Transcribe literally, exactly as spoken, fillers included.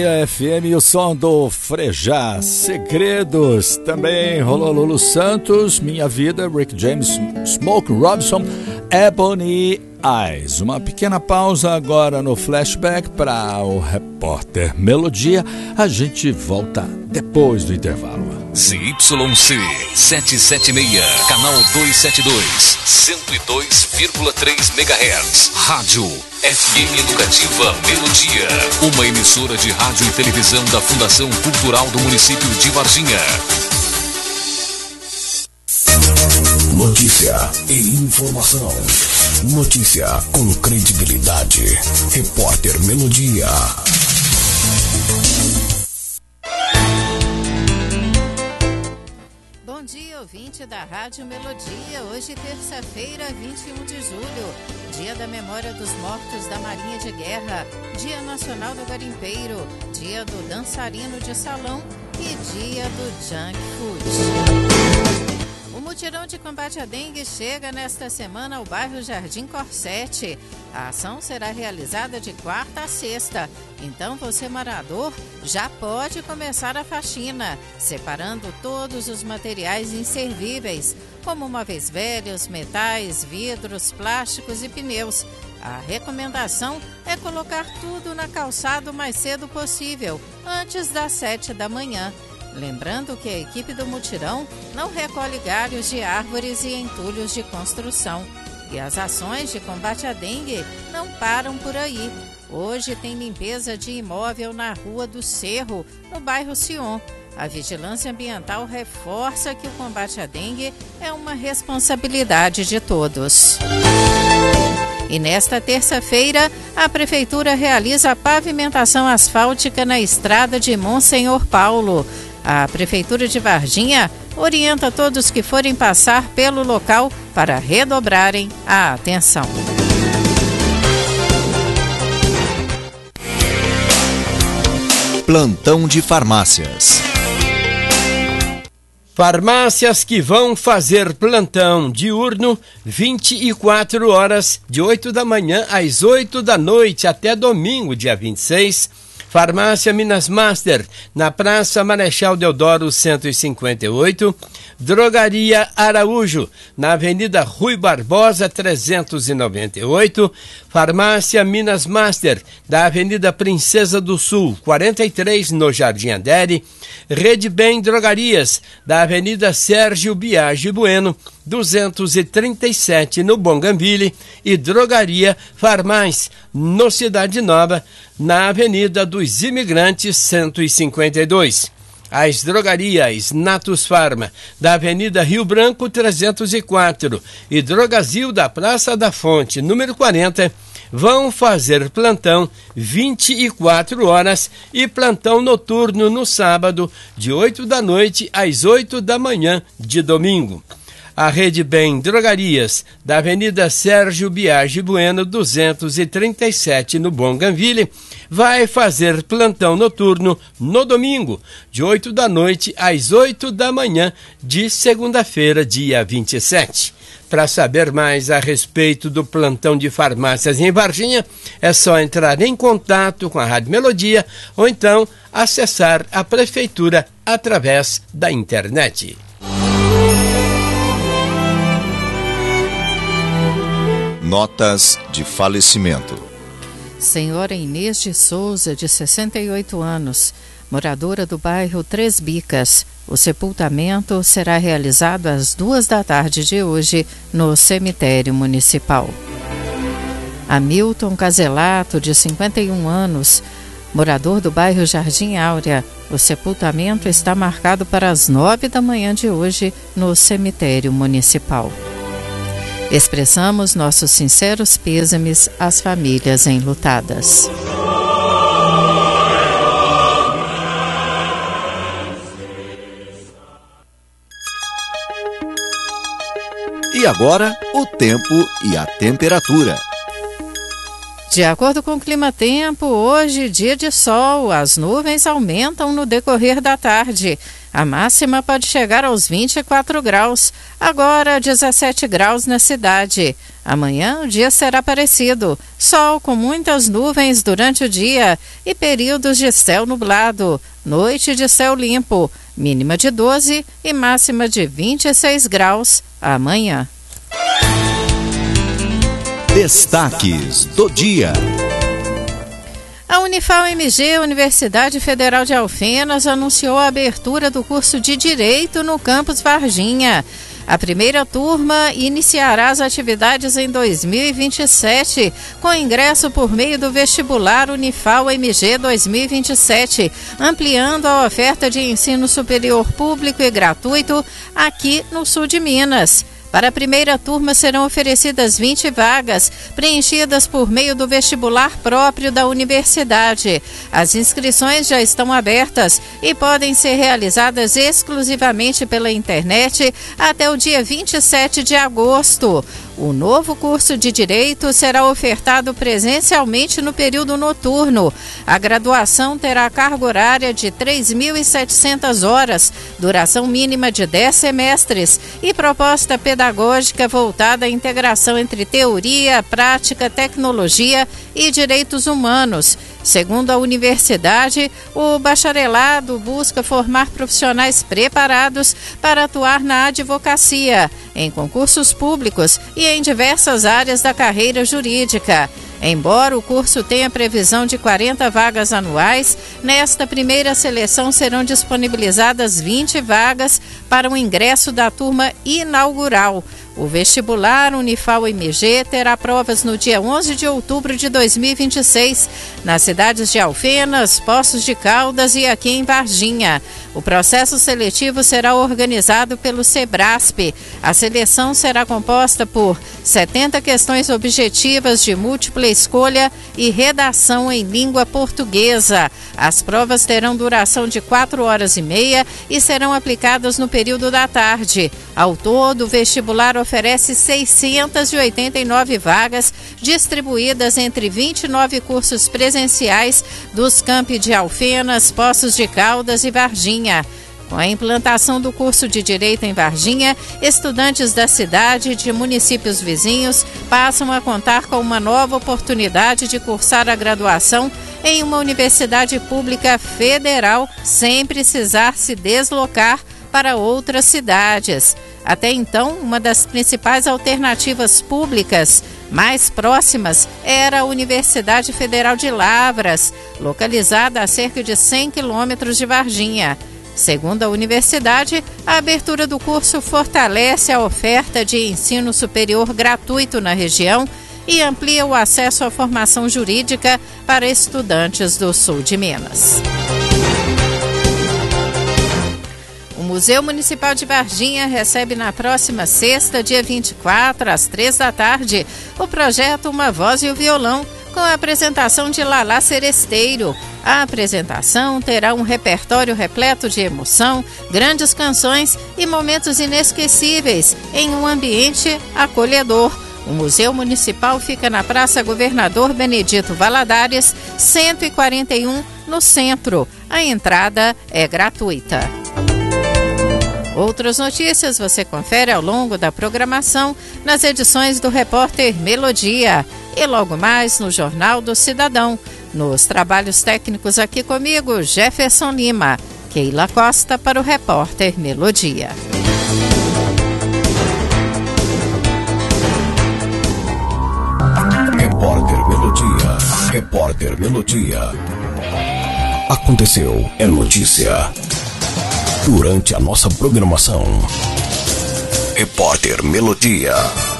F M, o som do Frejá, Segredos, também rolou Lulu Santos, Minha Vida, Rick James, Smoke Robinson, Ebony Eyes. Uma pequena pausa agora no flashback para o repórter Melodia. A gente volta depois do intervalo. Z Y C setecentos e setenta e seis, canal duzentos e setenta e dois, cento e dois vírgula três megahertz, rádio F M Educativa Melodia, uma emissora de rádio e televisão da Fundação Cultural do município de Varginha. Notícia e informação. Notícia com credibilidade. Repórter Melodia. Bom dia, ouvinte da Rádio Melodia. Hoje, terça-feira, vinte e um de julho, Dia da Memória dos Mortos da Marinha de Guerra, Dia Nacional do Garimpeiro, Dia do Dançarino de Salão e Dia do Junk Food. O mutirão de combate à dengue chega nesta semana ao bairro Jardim Corsete. A ação será realizada de quarta a sexta. Então você, morador, já pode começar a faxina, separando todos os materiais inservíveis, como móveis velhos, metais, vidros, plásticos e pneus. A recomendação é colocar tudo na calçada o mais cedo possível, antes das sete da manhã. Lembrando que a equipe do mutirão não recolhe galhos de árvores e entulhos de construção. E as ações de combate à dengue não param por aí. Hoje tem limpeza de imóvel na Rua do Cerro, no bairro Sion. A vigilância ambiental reforça que o combate à dengue é uma responsabilidade de todos. E nesta terça-feira, a Prefeitura realiza a pavimentação asfáltica na estrada de Monsenhor Paulo. A Prefeitura de Varginha orienta todos que forem passar pelo local para redobrarem a atenção. Plantão de farmácias. Farmácias que vão fazer plantão diurno vinte e quatro horas, de oito da manhã às oito da noite até domingo, dia vinte e seis. Farmácia Minas Master, na Praça Marechal Deodoro cento e cinquenta e oito. Drogaria Araújo, na Avenida Rui Barbosa trezentos e noventa e oito. Farmácia Minas Master, da Avenida Princesa do Sul quarenta e três, no Jardim Adere. Rede Bem Drogarias, da Avenida Sérgio Biagi Bueno duzentos e trinta e sete, no Bougainville. E Drogaria Farmais, no Cidade Nova, na Avenida dos Imigrantes cento e cinquenta e dois. As drogarias Natus Farma, da Avenida Rio Branco trezentos e quatro e Drogazil, da Praça da Fonte, número quarenta, vão fazer plantão vinte e quatro horas e plantão noturno no sábado, de oito da noite às oito da manhã de domingo. A Rede Bem Drogarias, da Avenida Sérgio Biagi Bueno duzentos e trinta e sete, no Bougainville, vai fazer plantão noturno no domingo, de oito da noite às oito da manhã de segunda-feira, dia vinte e sete. Para saber mais a respeito do plantão de farmácias em Varginha, é só entrar em contato com a Rádio Melodia ou então acessar a Prefeitura através da internet. Notas de falecimento. Senhora Inês de Souza, de sessenta e oito anos, moradora do bairro Três Bicas. O sepultamento será realizado às duas da tarde de hoje no cemitério municipal. Hamilton Caselato, de cinquenta e um anos, morador do bairro Jardim Áurea. O sepultamento está marcado para as nove da manhã de hoje no cemitério municipal. Expressamos nossos sinceros pêsames às famílias enlutadas. E agora, o tempo e a temperatura. De acordo com o Climatempo, hoje, dia de sol, as nuvens aumentam no decorrer da tarde. A máxima pode chegar aos vinte e quatro graus, agora dezessete graus na cidade. Amanhã o dia será parecido, sol com muitas nuvens durante o dia e períodos de céu nublado, noite de céu limpo, mínima de doze e máxima de vinte e seis graus amanhã. Destaques do dia. A Unifal-M G, Universidade Federal de Alfenas, anunciou a abertura do curso de Direito no campus Varginha. A primeira turma iniciará as atividades em dois mil e vinte e sete, com ingresso por meio do vestibular Unifal-M G dois mil e vinte e sete, ampliando a oferta de ensino superior público e gratuito aqui no sul de Minas. Para a primeira turma serão oferecidas vinte vagas, preenchidas por meio do vestibular próprio da universidade. As inscrições já estão abertas e podem ser realizadas exclusivamente pela internet até o dia vinte e sete de agosto. O novo curso de Direito será ofertado presencialmente no período noturno. A graduação terá carga horária de três mil e setecentas horas, duração mínima de dez semestres e proposta pedagógica voltada à integração entre teoria, prática, tecnologia e direitos humanos. Segundo a universidade, o bacharelado busca formar profissionais preparados para atuar na advocacia, em concursos públicos e em diversas áreas da carreira jurídica. Embora o curso tenha previsão de quarenta vagas anuais, nesta primeira seleção serão disponibilizadas vinte vagas para o ingresso da turma inaugural. O vestibular Unifal-M G terá provas no dia onze de outubro de dois mil e vinte e seis, nas cidades de Alfenas, Poços de Caldas e aqui em Varginha. O processo seletivo será organizado pelo SEBRASP. A seleção será composta por setenta questões objetivas de múltipla escolha e redação em língua portuguesa. As provas terão duração de quatro horas e meia e serão aplicadas no período da tarde. Ao todo, o vestibular oferece seiscentas e oitenta e nove vagas, distribuídas entre vinte e nove cursos presenciais dos campi de Alfenas, Poços de Caldas e Varginha. Com a implantação do curso de Direito em Varginha, estudantes da cidade e de municípios vizinhos passam a contar com uma nova oportunidade de cursar a graduação em uma universidade pública federal sem precisar se deslocar para outras cidades. Até então, uma das principais alternativas públicas mais próximas era a Universidade Federal de Lavras, localizada a cerca de cem quilômetros de Varginha. Segundo a universidade, a abertura do curso fortalece a oferta de ensino superior gratuito na região e amplia o acesso à formação jurídica para estudantes do sul de Minas. O Museu Municipal de Varginha recebe na próxima sexta, dia vinte e quatro, às três da tarde, o projeto Uma Voz e o Violão, com a apresentação de Lalá Seresteiro. A apresentação terá um repertório repleto de emoção, grandes canções e momentos inesquecíveis em um ambiente acolhedor. O Museu Municipal fica na Praça Governador Benedito Valadares, cento e quarenta e um, no centro. A entrada é gratuita. Outras notícias você confere ao longo da programação nas edições do Repórter Melodia e logo mais no Jornal do Cidadão. Nos trabalhos técnicos aqui comigo, Jefferson Lima. Keila Costa para o Repórter Melodia. Repórter Melodia. Repórter Melodia. Aconteceu, é notícia. Durante a nossa programação. Repórter Melodia.